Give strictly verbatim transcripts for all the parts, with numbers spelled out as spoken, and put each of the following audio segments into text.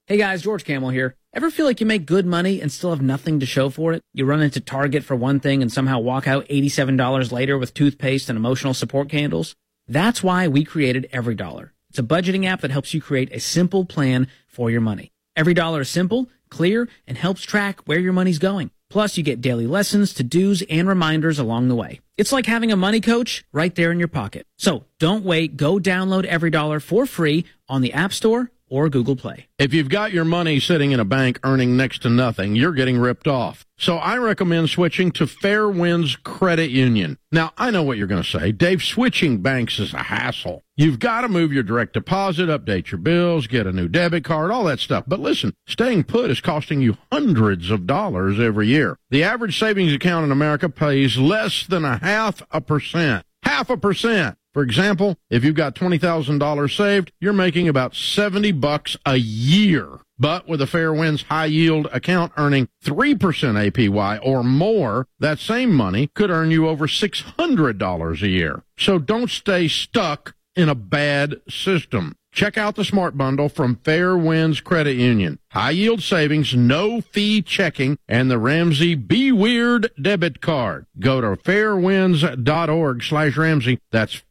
Hey guys, George Camel here. Ever feel like you make good money and still have nothing to show for it? You run into Target for one thing and somehow walk out eighty-seven dollars later with toothpaste and emotional support candles? That's why we created EveryDollar. It's a budgeting app that helps you create a simple plan for your money. EveryDollar is simple, clear, and helps track where your money's going. Plus, you get daily lessons, to-dos, and reminders along the way. It's like having a money coach right there in your pocket. So don't wait. Go download EveryDollar for free on the App Store or Google Play. If you've got your money sitting in a bank earning next to nothing, you're getting ripped off. So I recommend switching to Fairwinds Credit Union. Now, I know what you're going to say. Dave, switching banks is a hassle. You've got to move your direct deposit, update your bills, get a new debit card, all that stuff. But listen, staying put is costing you hundreds of dollars every year. The average savings account in America pays less than a half a percent. Half a percent. For example, if you've got twenty thousand dollars saved, you're making about seventy bucks a year. But with a Fairwinds high-yield account earning three percent A P Y or more, that same money could earn you over six hundred dollars a year. So don't stay stuck in a bad system. Check out the Smart Bundle from Fairwinds Credit Union. High-yield savings, no-fee checking, and the Ramsey Be Weird debit card. Go to fairwinds.org slash Ramsey. That's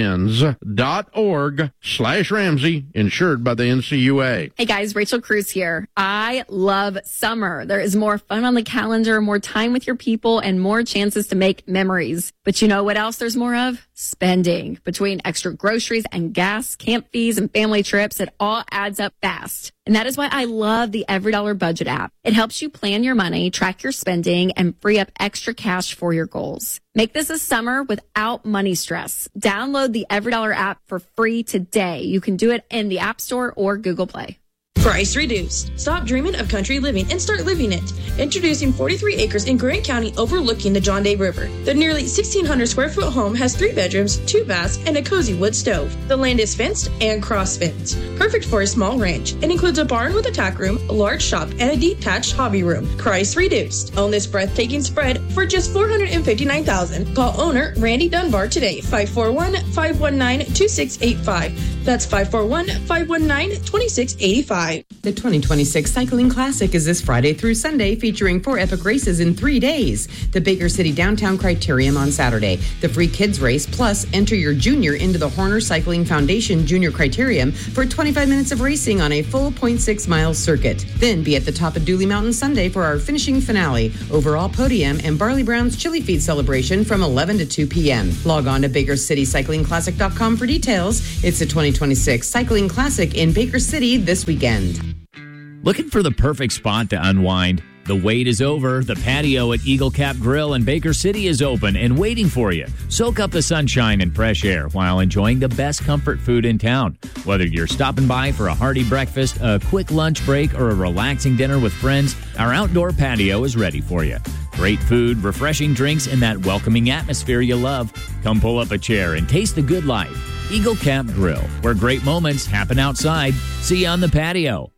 fairwinds.org slash Ramsey, insured by the N C U A. Hey guys, Rachel Cruz here. I love summer. There is more fun on the calendar, more time with your people, and more chances to make memories. But you know what else there's more of? Spending. Between extra groceries and gas, camp fees, and family trips, it all adds up fast. And that is why I love the EveryDollar Budget app. It helps you plan your money, track your spending, and free up extra cash for your goals. Make this a summer without money stress. Download the EveryDollar app for free today. You can do it in the App Store or Google Play. Price reduced. Stop dreaming of country living and start living it. Introducing forty-three acres in Grant County overlooking the John Day River. The nearly sixteen hundred square foot home has three bedrooms, two baths, and a cozy wood stove. The land is fenced and cross-fenced. Perfect for a small ranch. It includes a barn with a tack room, a large shop, and a detached hobby room. Price reduced. Own this breathtaking spread for just four hundred fifty-nine thousand dollars. Call owner Randy Dunbar today, five four one, five one nine, two six eight five. That's five four one, five one nine, two six eight five. The twenty twenty-six Cycling Classic is this Friday through Sunday, featuring four epic races in three days. The Baker City Downtown Criterium on Saturday, the free kids race, plus enter your junior into the Horner Cycling Foundation Junior Criterium for twenty-five minutes of racing on a full zero point six mile circuit. Then be at the top of Dooley Mountain Sunday for our finishing finale, overall podium, and Barley Brown's Chili Feed celebration from eleven to two p.m. Log on to baker city cycling classic dot com for details. It's the twenty twenty-six Cycling Classic in Baker City this weekend. Looking for the perfect spot to unwind? The wait is over. The patio at Eagle Cap Grill in Baker City is open and waiting for you. Soak up the sunshine and fresh air while enjoying the best comfort food in town. Whether you're stopping by for a hearty breakfast, a quick lunch break, or a relaxing dinner with friends, our outdoor patio is ready for you. Great food, refreshing drinks, and that welcoming atmosphere you love. Come pull up a chair and taste the good life. Eagle Cap Grill, where great moments happen outside. See you on the patio.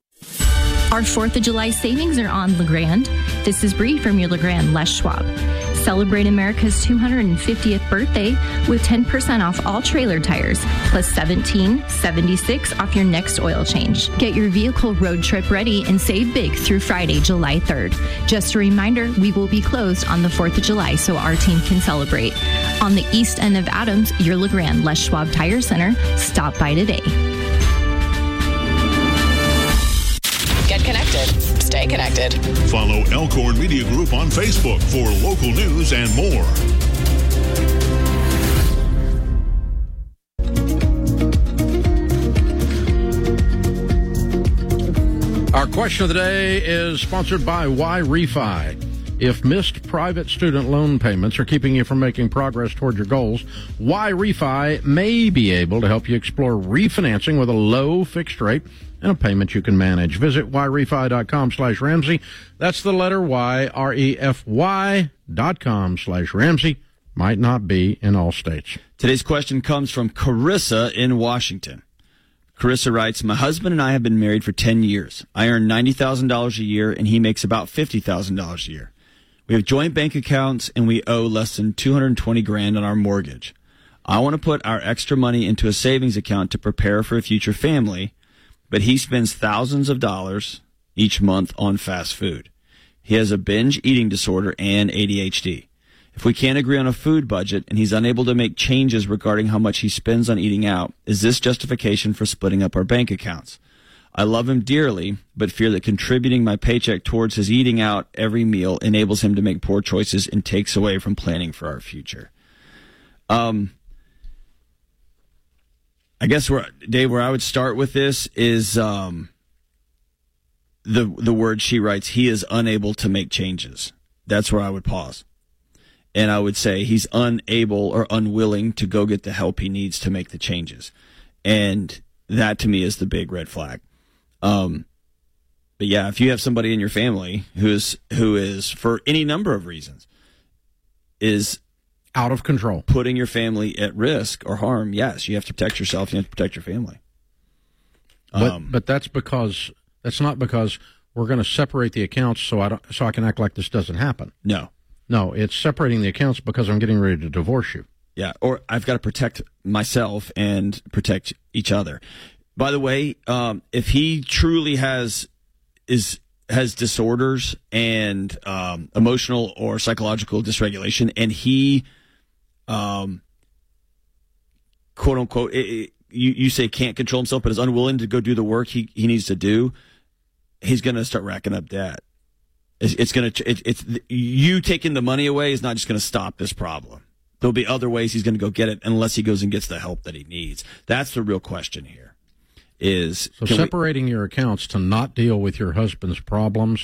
Our fourth of July savings are on LeGrand. This is Bree from your LeGrand Les Schwab. Celebrate America's two hundred fiftieth birthday with ten percent off all trailer tires, plus seventeen seventy-six off your next oil change. Get your vehicle road trip ready and save big through Friday, July third. Just a reminder, we will be closed on the fourth of July so our team can celebrate. On the east end of Adams, your LeGrand Les Schwab Tire Center. Stop by today. Get connected. Stay connected. Follow Elkhorn Media Group on Facebook for local news and more. Our question of the day is sponsored by Y-Refi. If missed private student loan payments are keeping you from making progress toward your goals, Y-Refi may be able to help you explore refinancing with a low fixed rate and a payment you can manage. Visit yrefi.com slash Ramsey. That's the letter Y, R E F Y dot com slash Ramsey. Might not be in all states. Today's question comes from Carissa in Washington. Carissa writes, my husband and I have been married for ten years. I earn ninety thousand dollars a year, and he makes about fifty thousand dollars a year. We have joint bank accounts, and we owe less than two hundred twenty grand on our mortgage. I want to put our extra money into a savings account to prepare for a future family, but he spends thousands of dollars each month on fast food. He has a binge eating disorder and A D H D. If we can't agree on a food budget and he's unable to make changes regarding how much he spends on eating out, is this justification for splitting up our bank accounts? I love him dearly, but fear that contributing my paycheck towards his eating out every meal enables him to make poor choices and takes away from planning for our future. Um, I guess where Dave, where I would start with this is um, the the word she writes. He is unable to make changes. That's where I would pause, and I would say he's unable or unwilling to go get the help he needs to make the changes, and that to me is the big red flag. Um, but yeah, if you have somebody in your family who is who is for any number of reasons is out of control, putting your family at risk or harm, yes, you have to protect yourself. You have to protect your family. But Um, but that's because that's not because we're going to separate the accounts so I don't so I can act like this doesn't happen. No, no, it's separating the accounts because I'm getting ready to divorce you. Yeah, or I've got to protect myself and protect each other. By the way, um, if he truly has is has disorders and um, emotional or psychological dysregulation, and he, um, quote unquote, it, it, you you say can't control himself, but is unwilling to go do the work he, he needs to do, he's going to start racking up debt. It's, it's going to it, it's you taking the money away is not just going to stop this problem. There'll be other ways he's going to go get it unless he goes and gets the help that he needs. That's the real question here. Is so separating we, your accounts to not deal with your husband's problems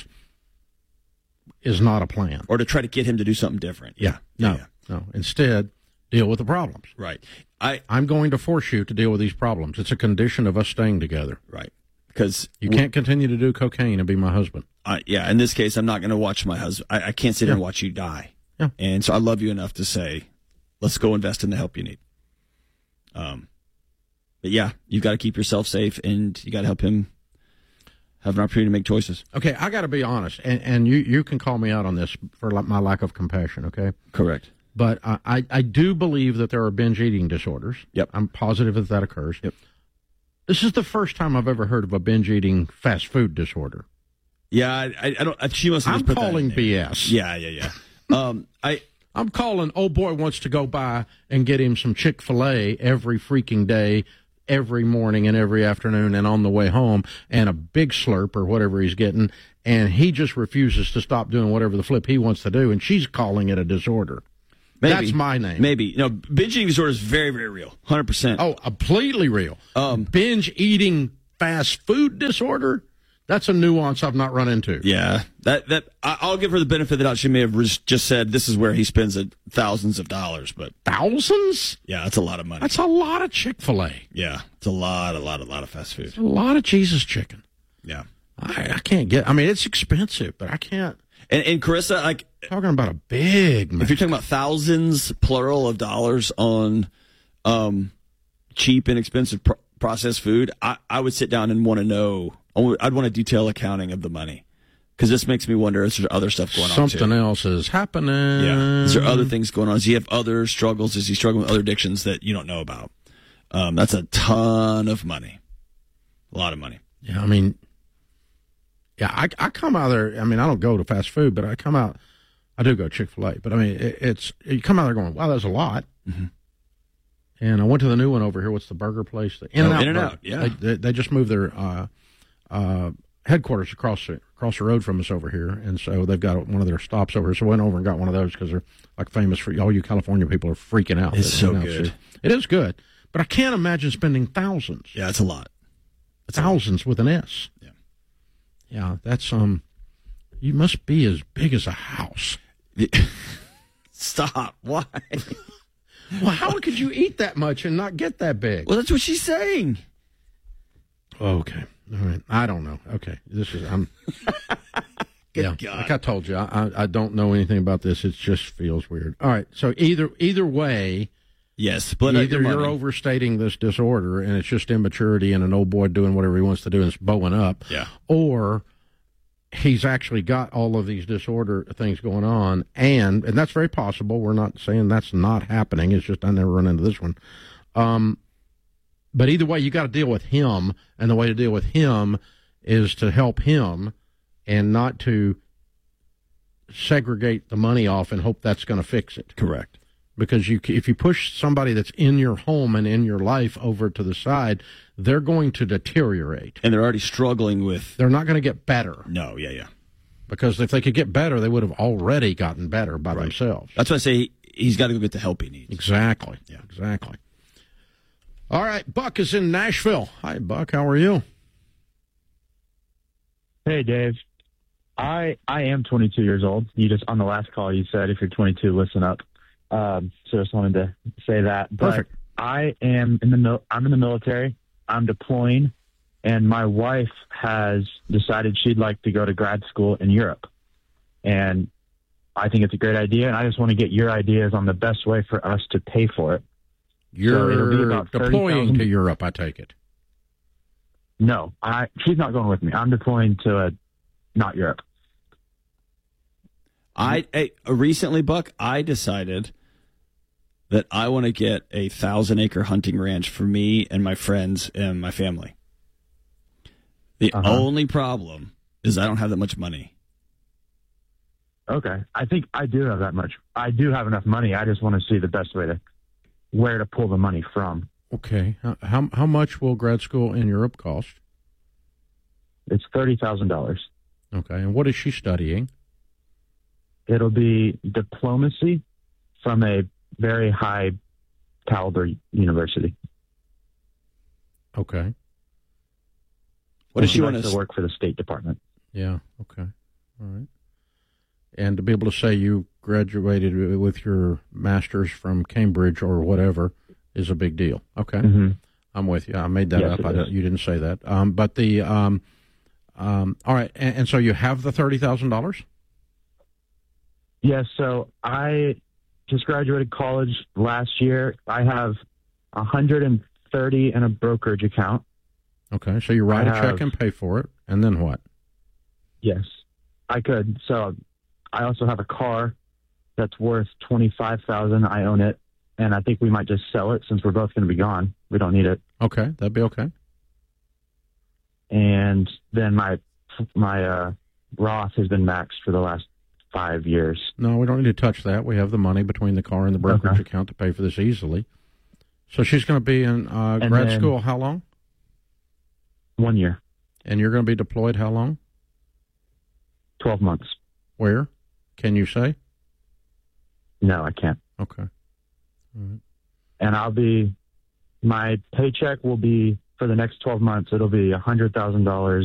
is not a plan. Or to try to get him to do something different. Yeah. No, yeah. no. Instead, deal with the problems. Right. I, I'm going to force you to deal with these problems. It's a condition of us staying together. Right. Because you can't continue to do cocaine and be my husband. Uh, yeah. In this case, I'm not going to watch my husband. I, I can't sit yeah. here and watch you die. Yeah. And so I love you enough to say, let's go invest in the help you need. Um, but yeah, you've got to keep yourself safe, and you got to help him have an opportunity to make choices. Okay, I got to be honest, and, and you, you can call me out on this for my lack of compassion, okay? Correct. But I, I, I do believe that there are binge eating disorders. Yep. I'm positive that that occurs. Yep. This is the first time I've ever heard of a binge eating fast food disorder. Yeah, I, I don't. She must have I'm just put calling that in B S. Yeah, yeah, yeah. um, I. I'm calling, old boy wants to go by and get him some Chick-fil-A every freaking day, every morning and every afternoon and on the way home, and a big slurp or whatever he's getting, and he just refuses to stop doing whatever the flip he wants to do, and she's calling it a disorder. Maybe. That's my name. Maybe. No, binge eating disorder is very, very real. one hundred percent. Oh, completely real. Um, binge eating fast food disorder? That's a nuance I've not run into. Yeah, that that I'll give her the benefit of the doubt. She may have just said this is where he spends thousands of dollars, but thousands? Yeah, that's a lot of money. That's a lot of Chick-fil-A. Yeah, it's a lot, a lot, a lot of fast food. It's a lot of Jesus chicken. Yeah, I, I can't get. I mean, it's expensive, but I can't. And, and Carissa, like talking about a big. If you're talking about thousands, plural, of dollars on um, cheap and expensive pro- processed food, I, I would sit down and want to know. I'd want a detailed accounting of the money, because this makes me wonder, is there other stuff going on, Something else is happening. Yeah. Is there other things going on? Does he have other struggles? Is he struggling with other addictions that you don't know about? Um, that's a ton of money. A lot of money. Yeah, I mean, yeah, I, I come out there, I mean, I don't go to fast food, but I come out, I do go Chick-fil-A, but I mean, it, it's, you come out there going, wow, that's a lot. Mm-hmm. And I went to the new one over here. What's the burger place? The In-N-Out. Oh, In-N-Out, yeah. They, they, they just moved their uh, uh, headquarters across the, across the road from us over here, and so they've got one of their stops over here. So I went over and got one of those because they're like famous for, all you California people are freaking out. It's so In-N-Out's good. Just, it is good, but I can't imagine spending thousands. Yeah, it's a lot. It's thousands a lot. With an S. Yeah. Yeah, that's, um, you must be as big as a house. Stop. Why? Well, how could you eat that much and not get that big? Well, that's what she's saying. Okay. All right. I don't know. Okay. This is, I'm, yeah, God. like I told you, I, I don't know anything about this. It just feels weird. All right. So either, either way, yes, but either you're overstating this disorder and it's just immaturity and an old boy doing whatever he wants to do and it's bowing up. Yeah. Or he's actually got all of these disorder things going on, and and that's very possible. We're not saying that's not happening. It's just I never run into this one. Um, But either way, you got to deal with him, and the way to deal with him is to help him and not to segregate the money off and hope that's going to fix it. Correct. Because you, if you push somebody that's in your home and in your life over to the side, they're going to deteriorate. And they're already struggling with... They're not going to get better. No, yeah, yeah. Because if they could get better, they would have already gotten better by right. themselves. That's why I say he's got to go get the help he needs. Exactly. Yeah, exactly. All right, Buck is in Nashville. Hi, Buck. How are you? Hey, Dave. I I am twenty-two years old. You just on the last call you said if you're twenty-two, listen up. Um, so just wanted to say that. But Perfect. I am in the mil- I'm in the military. I'm deploying, and my wife has decided she'd like to go to grad school in Europe, and I think it's a great idea. And I just want to get your ideas on the best way for us to pay for it. You're so it'll be about deploying to Europe, I take it. No, I. She's not going with me. I'm deploying to a, not Europe. I, I recently, Buck, I decided that I want to get a thousand acre hunting ranch for me and my friends and my family. The uh-huh. only problem is I don't have that much money. Okay, I think I do have that much. I do have enough money. I just want to see the best way to where to pull the money from. Okay, how how much will grad school in Europe cost? It's thirty thousand dollars. Okay, and what is she studying? It'll be diplomacy from a very high caliber university. Okay. What does she want to work for the State Department? Yeah. Okay. All right. And to be able to say you graduated with your master's from Cambridge or whatever is a big deal. Okay. Mm-hmm. I'm with you. I made that yes, up. I don't, you didn't say that. Um, but the um, um, all right. And, and so you have the thirty thousand dollars. Yes. So I just graduated college last year. I have one hundred thirty in a brokerage account. Okay. So you write I a check have, and pay for it, and then what? Yes, I could. So I also have a car that's worth twenty-five thousand dollars. I own it, and I think we might just sell it since we're both going to be gone. We don't need it. Okay, that'd be okay. And then my my uh, Roth has been maxed for the last five years. No, we don't need to touch that. We have the money between the car and the brokerage okay. account to pay for this easily. So she's going to be in uh, And grad then- school how long? One year, And you're going to be deployed how long? twelve months. Where? Can you say? No, I can't. Okay. All right. And I'll be, my paycheck will be, for the next twelve months, it'll be one hundred thousand dollars